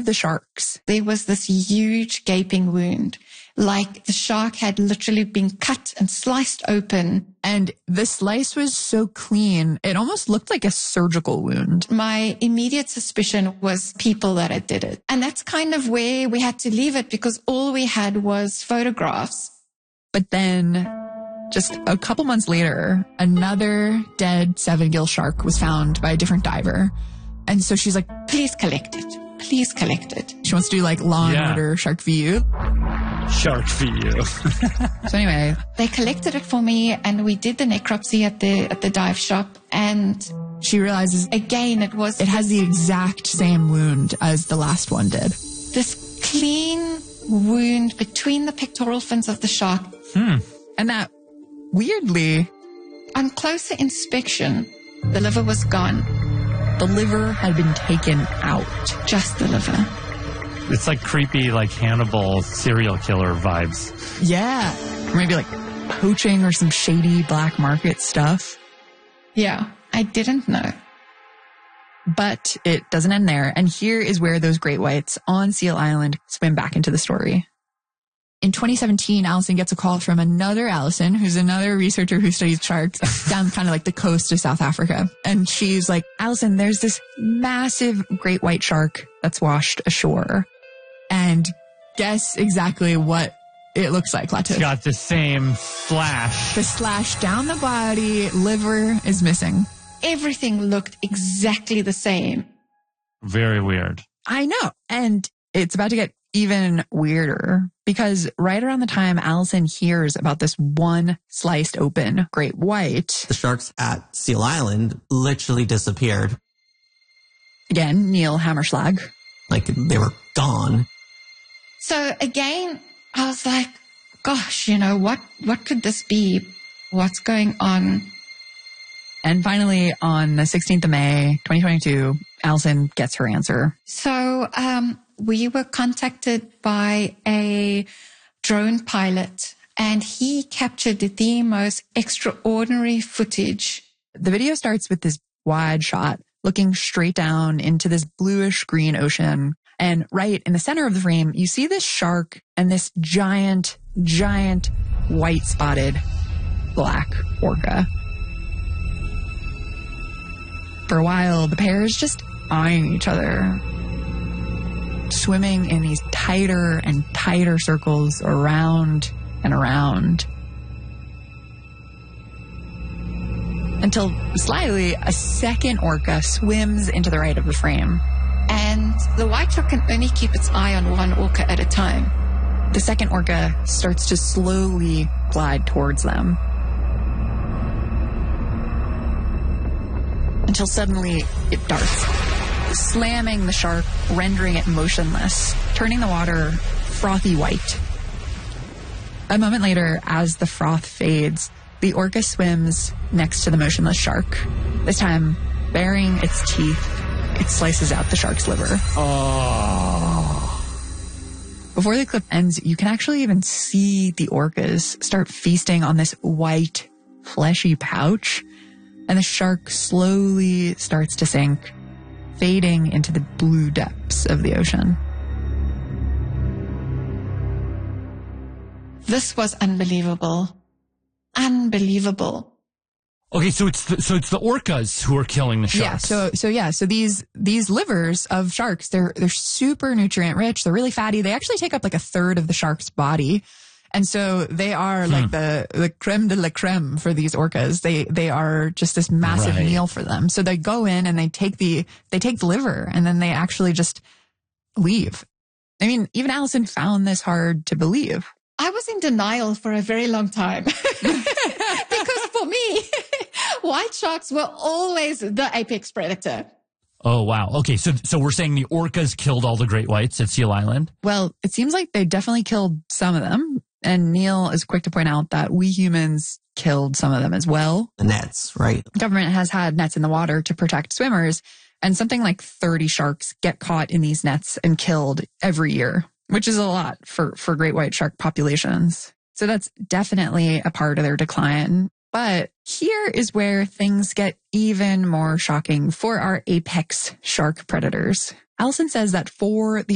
the sharks. There was this huge gaping wound, like the shark had literally been cut and sliced open. And the slice was so clean, it almost looked like a surgical wound. My immediate suspicion was people that had did it. And that's kind of where we had to leave it because all we had was photographs. But then just a couple months later, another dead 7-gill shark was found by a different diver. And so she's like, please collect it. Please collect it. She wants to do like Law and Order Shark View. Shark View. So anyway, they collected it for me and we did the necropsy at the dive shop. And she realizes again, it has the exact same wound as the last one did. This clean wound between the pectoral fins of the shark. And that, weirdly, on closer inspection, the liver was gone. The liver had been taken out. Just the liver. It's like creepy, like Hannibal serial killer vibes. Yeah. Or maybe like poaching or some shady black market stuff. Yeah, I didn't know. But it doesn't end there. And here is where those great whites on Seal Island swim back into the story. In 2017, Allison gets a call from another Allison, who's another researcher who studies sharks down kind of like the coast of South Africa. And she's like, Allison, there's this massive great white shark that's washed ashore. And guess exactly what it looks like, Latif. It's got the same slash. The slash down the body, liver is missing. Everything looked exactly the same. Very weird. I know. And it's about to get even weirder because right around the time Allison hears about this one sliced open great white, the sharks at Seal Island literally disappeared. Again, Neil Hammerschlag. Like they were gone. So again, I was like, gosh, you know, what could this be? What's going on? And finally, on the 16th of May, 2022, Allison gets her answer. So, we were contacted by a drone pilot and he captured the most extraordinary footage. The video starts with this wide shot looking straight down into this bluish green ocean. And right in the center of the frame, you see this shark and this giant white spotted black orca. For a while, the pair is just eyeing each other, swimming in these tighter and tighter circles around and around. Until slyly, a second orca swims into the right of the frame. And the white shark can only keep its eye on one orca at a time. The second orca starts to slowly glide towards them. Until suddenly it darts, slamming the shark, rendering it motionless, turning the water frothy white. A moment later, as the froth fades, the orca swims next to the motionless shark. This time, baring its teeth, it slices out the shark's liver. Oh. Before the clip ends, you can actually even see the orcas start feasting on this white, fleshy pouch. And the shark slowly starts to sink, fading into the blue depths of the ocean. This was unbelievable. Unbelievable. Okay, so it's the orcas who are killing the sharks. Yeah, so these livers of sharks, they're super nutrient rich. They're really fatty. They actually take up like a third of the shark's body. And so they are like the creme de la creme for these orcas. They are just this massive meal for them. So they go in and they take the liver and then they actually just leave. I mean, even Allison found this hard to believe. I was in denial for a very long time because for me, white sharks were always the apex predator. Oh, wow. Okay, so we're saying the orcas killed all the great whites at Seal Island? Well, it seems like they definitely killed some of them. And Neil is quick to point out that we humans killed some of them as well. The nets, right? The government has had nets in the water to protect swimmers, and something like 30 sharks get caught in these nets and killed every year, which is a lot for great white shark populations. So that's definitely a part of their decline. But here is where things get even more shocking for our apex shark predators. Allison says that for the